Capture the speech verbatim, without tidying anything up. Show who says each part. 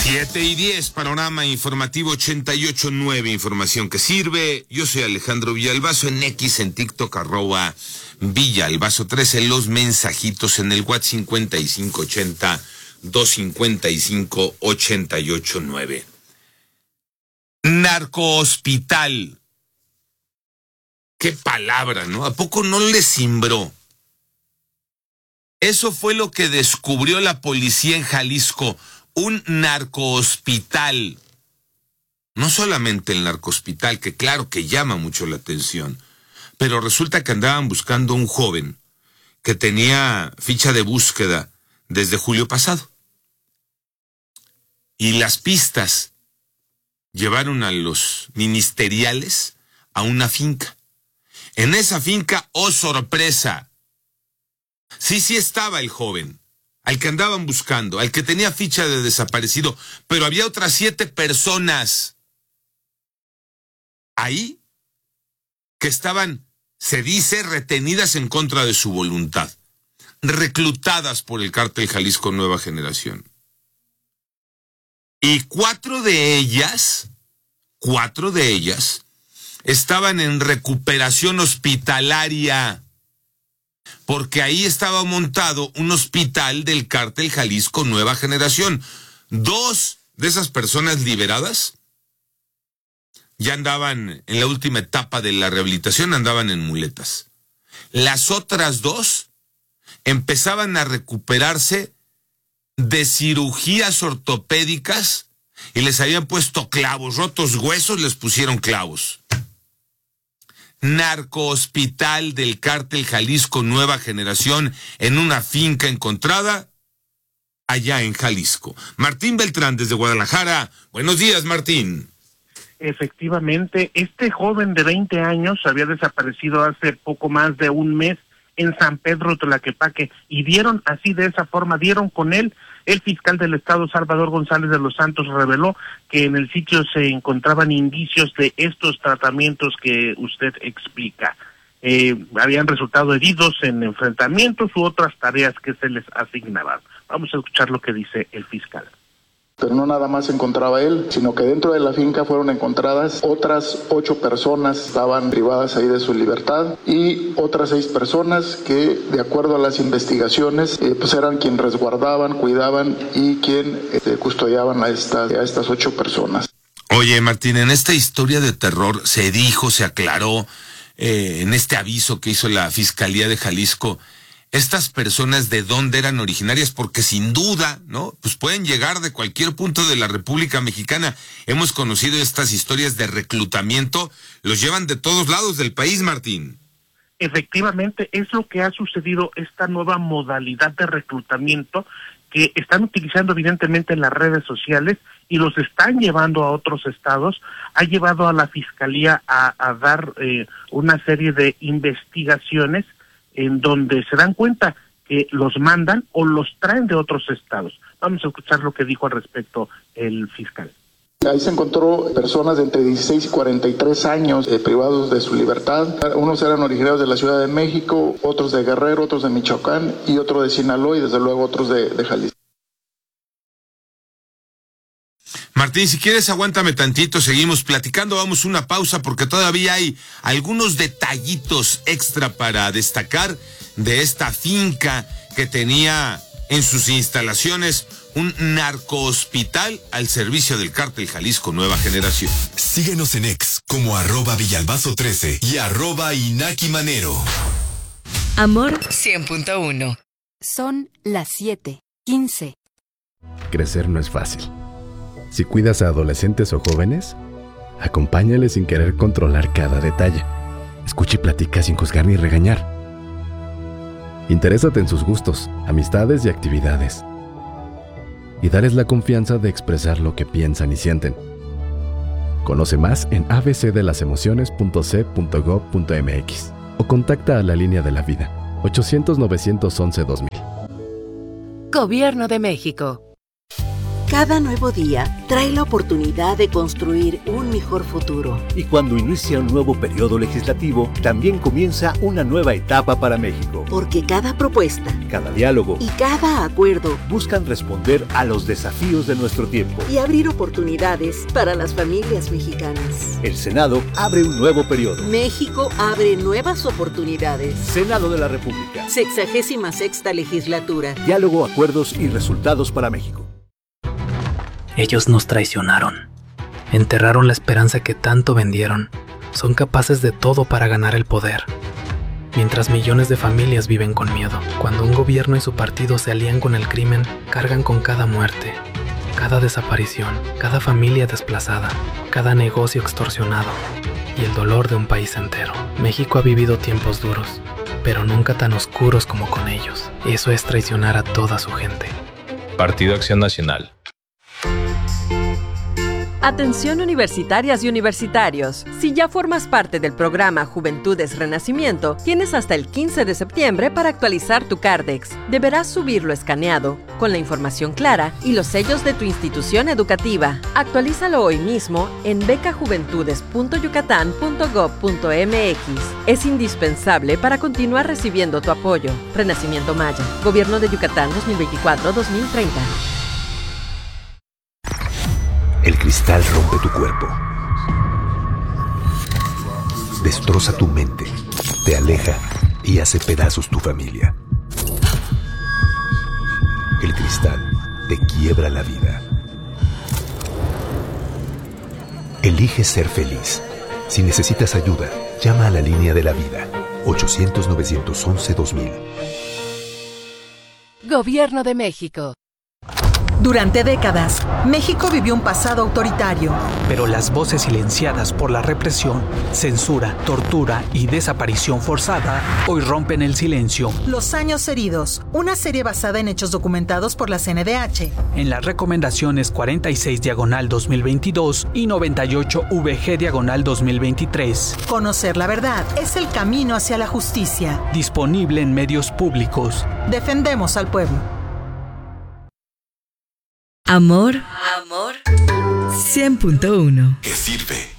Speaker 1: Siete y diez, panorama informativo ochenta y ocho punto nueve, información que sirve. Yo soy Alejandro Villalbazo, en X, en TikTok, arroba Villalbazo trece, los mensajitos en el WhatsApp cincuenta y cinco ochenta, doscientos cincuenta y cinco, ochenta y ocho nueve. Narcohospital. Qué palabra, ¿no? ¿A poco no le cimbró? Eso fue lo que descubrió la policía en Jalisco. Un narcohospital. No solamente el narcohospital, que claro que llama mucho la atención, pero resulta que andaban buscando a un joven que tenía ficha de búsqueda desde julio pasado. Y las pistas llevaron a los ministeriales a una finca. En esa finca, oh sorpresa, sí, sí estaba el joven, al que andaban buscando, al que tenía ficha de desaparecido, pero había otras siete personas ahí que estaban, se dice, retenidas en contra de su voluntad, reclutadas por el cártel Jalisco Nueva Generación. Y cuatro de ellas, cuatro de ellas, estaban en recuperación hospitalaria, porque ahí estaba montado un hospital del cártel Jalisco Nueva Generación. Dos de esas personas liberadas ya andaban en la última etapa de la rehabilitación, andaban en muletas. Las otras dos empezaban a recuperarse de cirugías ortopédicas y les habían puesto clavos, rotos huesos, les pusieron clavos. Narcohospital del cártel Jalisco Nueva Generación en una finca encontrada allá en Jalisco. Martín Beltrán desde Guadalajara. Buenos días, Martín.
Speaker 2: Efectivamente, este joven de veinte años había desaparecido hace poco más de un mes en San Pedro Tlaquepaque y dieron así, de esa forma, dieron con él. El fiscal del estado, Salvador González de los Santos, reveló que en el sitio se encontraban indicios de estos tratamientos que usted explica. Eh, habían resultado heridos en enfrentamientos u otras tareas que se les asignaban. Vamos a escuchar lo que dice el fiscal.
Speaker 3: Pero no nada más se encontraba él, sino que dentro de la finca fueron encontradas otras ocho personas, estaban privadas ahí de su libertad, y otras seis personas que, de acuerdo a las investigaciones, eh, pues eran quien resguardaban, cuidaban y quien eh, custodiaban a estas, a estas ocho personas.
Speaker 1: Oye, Martín, en esta historia de terror se dijo, se aclaró, eh, en este aviso que hizo la Fiscalía de Jalisco, estas personas de dónde eran originarias, porque sin duda, ¿no? Pues pueden llegar de cualquier punto de la República Mexicana. Hemos conocido estas historias de reclutamiento, los llevan de todos lados del país, Martín.
Speaker 2: Efectivamente, es lo que ha sucedido, esta nueva modalidad de reclutamiento que están utilizando evidentemente en las redes sociales y los están llevando a otros estados, ha llevado a la Fiscalía a, a dar eh, una serie de investigaciones en donde se dan cuenta que los mandan o los traen de otros estados. Vamos a escuchar lo que dijo al respecto el fiscal.
Speaker 3: Ahí se encontró personas de entre dieciséis y cuarenta y tres años eh, privados de su libertad. Unos eran originarios de la Ciudad de México, otros de Guerrero, otros de Michoacán y otros de Sinaloa y desde luego otros de, de Jalisco.
Speaker 1: Martín, si quieres aguántame tantito, seguimos platicando, vamos a una pausa porque todavía hay algunos detallitos extra para destacar de esta finca que tenía en sus instalaciones un narcohospital al servicio del cártel Jalisco Nueva Generación.
Speaker 4: Síguenos en X como arroba Villalbazo trece y arroba Inaki Manero.
Speaker 5: Amor cien punto uno.
Speaker 6: Son las siete quince.
Speaker 7: Crecer no es fácil. Si cuidas a adolescentes o jóvenes, acompáñales sin querer controlar cada detalle. Escucha y platica sin juzgar ni regañar. Interésate en sus gustos, amistades y actividades. Y dales la confianza de expresar lo que piensan y sienten. Conoce más en a b c de las emociones punto c punto gob punto m x o contacta a la línea de la vida ochocientos, novecientos once, dos mil.
Speaker 5: Gobierno de México.
Speaker 8: Cada nuevo día trae la oportunidad de construir un mejor futuro.
Speaker 9: Y cuando inicia un nuevo periodo legislativo, también comienza una nueva etapa para México.
Speaker 8: Porque cada propuesta,
Speaker 9: cada diálogo
Speaker 8: y cada acuerdo
Speaker 9: buscan responder a los desafíos de nuestro tiempo
Speaker 8: y abrir oportunidades para las familias mexicanas.
Speaker 9: El Senado abre un nuevo periodo.
Speaker 8: México abre nuevas oportunidades.
Speaker 9: Senado de la República.
Speaker 8: Sexagésima sexta legislatura.
Speaker 9: Diálogo, acuerdos y resultados para México.
Speaker 10: Ellos nos traicionaron. Enterraron la esperanza que tanto vendieron. Son capaces de todo para ganar el poder. Mientras millones de familias viven con miedo. Cuando un gobierno y su partido se alían con el crimen, cargan con cada muerte, cada desaparición, cada familia desplazada, cada negocio extorsionado y el dolor de un país entero. México ha vivido tiempos duros, pero nunca tan oscuros como con ellos. Eso es traicionar a toda su gente.
Speaker 11: Partido Acción Nacional.
Speaker 12: Atención universitarias y universitarios. Si ya formas parte del programa Juventudes Renacimiento, tienes hasta el quince de septiembre para actualizar tu Cardex. Deberás subirlo escaneado, con la información clara y los sellos de tu institución educativa. Actualízalo hoy mismo en beca juventudes punto yucatán punto gob punto mx. Es indispensable para continuar recibiendo tu apoyo. Renacimiento Maya. Gobierno de Yucatán dos mil veinticuatro a dos mil treinta.
Speaker 13: El cristal rompe tu cuerpo, destroza tu mente, te aleja y hace pedazos tu familia. El cristal te quiebra la vida. Elige ser feliz. Si necesitas ayuda, llama a la línea de la vida, ochocientos, novecientos once, dos mil.
Speaker 14: Gobierno de México.
Speaker 15: Durante décadas, México vivió un pasado autoritario.
Speaker 16: Pero las voces silenciadas por la represión, censura, tortura y desaparición forzada hoy rompen el silencio.
Speaker 15: Los años heridos, una serie basada en hechos documentados por la C N D H.
Speaker 16: En las recomendaciones cuarenta y seis diagonal dos mil veintidós y noventa y ocho V G diagonal dos mil veintitrés.
Speaker 15: Conocer la verdad es el camino hacia la justicia.
Speaker 16: Disponible en medios públicos.
Speaker 15: Defendemos al pueblo.
Speaker 5: Amor, amor, cien punto uno.
Speaker 4: ¿Qué sirve?